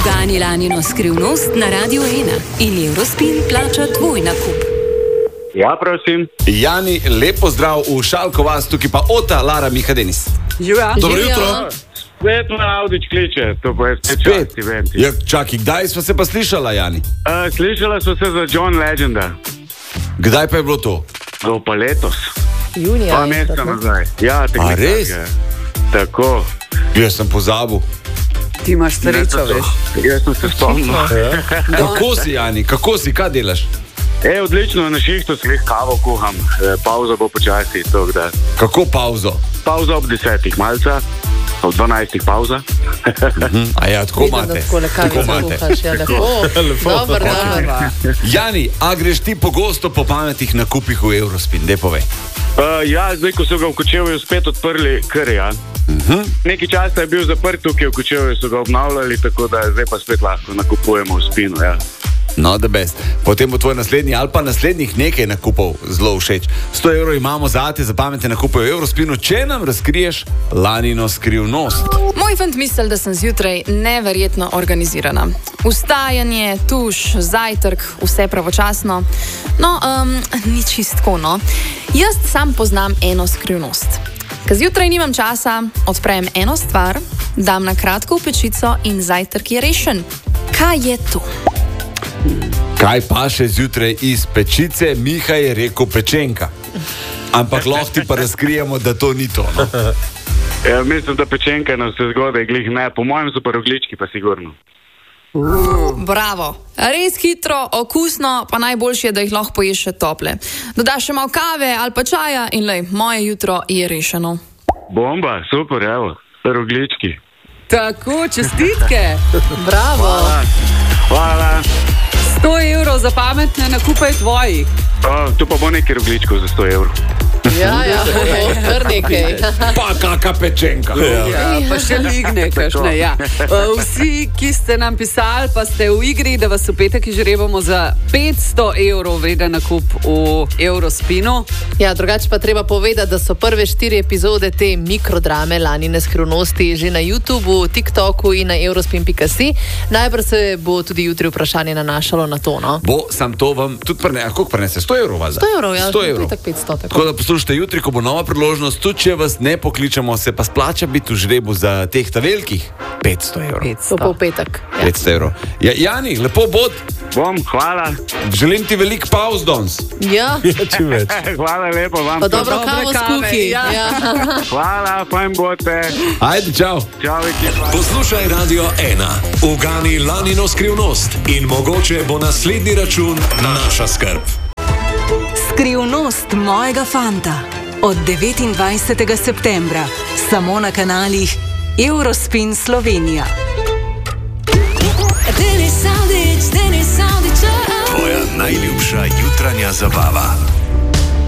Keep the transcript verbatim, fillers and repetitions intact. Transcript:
Ugani lanino skrivnost na Radio ena in Eurospin plača tvoj nakup. Ja, prosim. Jani, lepo zdrav v Šalko vas, tukaj pa Ota, Lara, Miha, Denis. Živa. Dobro Živa. jutro. Spet me Audič kliče, to pa je spet časti venti. Ja, čakaj, kdaj smo se pa slišala, Jani? Uh, slišala so se za John Legenda. Kdaj pa je bilo to? To pa letos. Junija. Pa meseca nazaj. Ja, tako. A res? Je. Tako. Jaz sem pozabil. Ti imaš srečo, veš. Jaz sem se spomnil. Kako si, Jani, kako si, kaj delaš? E, odlično, na šihtu slih kavo kuham. E, pauza bo počasi, to kdaj. Kako pauzo? Pauza ob desetih malca, ob dvanajstih pauza. Hm, a ja, tako imate. Tako imate. Ja, lepo. Dobar, dobar. Jani, a greš ti pogosto po pametnih nakupih v Eurospin, dej povej. Uh, ja, zdaj, ko so ga v Kočevju spet odprli, kar ja. Uh-huh. Nekaj časa je bil zaprt tukaj v Kočevju, so ga obnavljali, tako da zdaj pa spet lahko nakupujemo v Spinu, ja. No, the best. Potem bo tvoj naslednji ali pa naslednjih nekaj nakupov zelo všeč. sto evrov imamo zate za pametne nakupe v Eurospinu, če nam razkriješ lanino skrivnost. Moj fant misli, da sem zjutraj neverjetno organizirana. Vstajanje, tuš, zajtrk, vse pravočasno. No, um, ni čistko, no. Jaz sam poznam eno skrivnost. Ko zjutraj nimam časa, odprem eno stvar, dam na kratko v pečico in zajtrk je rešen. Kaj je to? Kaj pa še zjutraj iz pečice? Miha je rekel pečenka. Ampak lahko ti pa razkrijemo, da to ni to. No? Ja, mislim, da pečenka na vse zgodaj glih ne. Po mojem so pa roglički, pa sigurno. Bravo. Res hitro, okusno, pa najboljše je, da jih lahko poješ še tople. Dodaš še malo kave ali pa čaja in lej, moje jutro je rešeno. Bomba, super, evo, roglički. Tako, čestitke. Bravo. Hvala. Hvala. sto evrov za pametne nakupe tvojih. O, tu pa bo nekaj rogličkov za sto evrov. Ja, ja, kar nekaj. Pa kaka pečenka. Ja, pa še ligne, kakšne, ja. Vsi, ki ste nam pisali, pa ste v igri, da vas v petek izžrebamo za petsto evrov vreden nakup v Eurospinu. Ja, drugače pa treba povedati, da so prve štiri epizode te mikrodrame Lanine skrivnosti že na YouTubu, TikToku in na eurospin pika si. Najbrž se bo tudi jutri vprašanje nanašalo na to, no? Bo, sam to vam tudi prene, a koliko prenese? sto evrov vas? sto evrov, ja, sto evrov. Petek petsto, tako. Tako da poslušajte jutri, ko bo nova priložnost, tudi če vas ne pokličemo, se pa splača biti v žrebu za teh ta velikih petsto evrov. To pa v petek. Ja. petsto evrov. Ja, Jani, lepo bod. Bom, hvala. Želim ti velik pauz danes. Ja, Čim več. Hvala lepo vam. pa dobro Dobre kavo kave, skuhi. ja. Ja. Hvala, fajn bote. Ajde, čau. Čau, ekipa. Poslušaj Radio ena, ugani lanino skrivnost in mogoče bo naslednji račun naša skrb. Skrivnost mojega fanta od devetindvajsetega septembra samo na kanalih Eurospin Slovenija. Tvoja najljubša jutranja zabava.